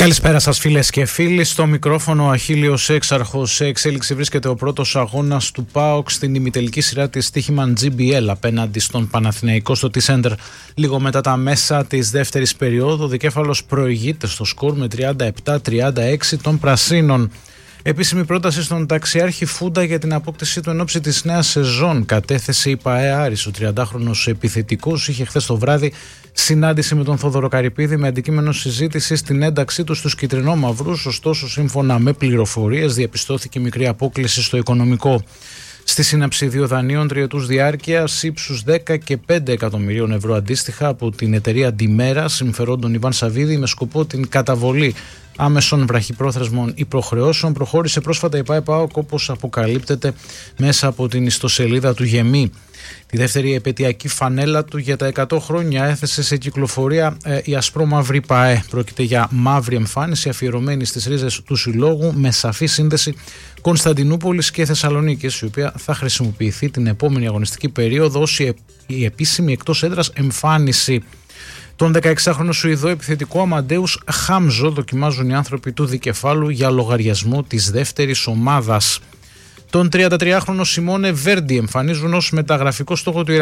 Καλησπέρα σας φίλες και φίλοι. Στο μικρόφωνο ο Αχίλιος Έξαρχος. Σε εξέλιξη βρίσκεται ο πρώτος αγώνας του ΠΑΟΚ στην ημιτελική σειρά της Στοίχημαν GBL απέναντι στον Παναθηναϊκό στο T-Center. Λίγο μετά τα μέσα της δεύτερης περίοδου, ο Δικέφαλος προηγείται στο σκορ με 37-36 των Πρασίνων. Επίσημη πρόταση στον ταξιάρχη Φούντα για την απόκτησή του εν ώψη της νέας σεζόν κατέθεσε η ΠΑΕ Άρης. Ο 30χρονος επιθετικός είχε χθες το βράδυ συνάντηση με τον Θόδωρο Καρυπίδη με αντικείμενο συζήτηση στην ένταξή του στους κυτρινόμαυρους. Ωστόσο, σύμφωνα με πληροφορίες, διαπιστώθηκε μικρή απόκλιση στο οικονομικό. Στη σύναψη 2 δανείων τριετούς διάρκειας ύψους 10 και 5 εκατομμυρίων ευρώ αντίστοιχα από την εταιρεία Ντιμέρα συμφερόντων Ιβάν Σαββίδη με σκοπό την καταβολή άμεσων βραχυπρόθεσμων υποχρεώσεων, προχώρησε πρόσφατα η ΠΑΕ-ΠΑΟΚ, όπως αποκαλύπτεται μέσα από την ιστοσελίδα του Γεμή. Τη δεύτερη επαιτειακή φανέλα του για τα 100 χρόνια έθεσε σε κυκλοφορία η ασπρόμαυρη ΠΑΕ. Πρόκειται για μαύρη εμφάνιση αφιερωμένη στις ρίζες του συλλόγου με σαφή σύνδεση Κωνσταντινούπολης και Θεσσαλονίκης, η οποία θα χρησιμοποιηθεί την επόμενη αγωνιστική περίοδο ως η επίσημη εκτός έδρας εμφάνιση. Τον 16χρονο Σουηδό επιθετικό Αμαντέους Χάμζο δοκιμάζουν οι άνθρωποι του Δικεφάλου για λογαριασμό της δεύτερης ομάδας. Τον 33χρονο Σιμώνε Βέρντι εμφανίζουν ως μεταγραφικό στόχο του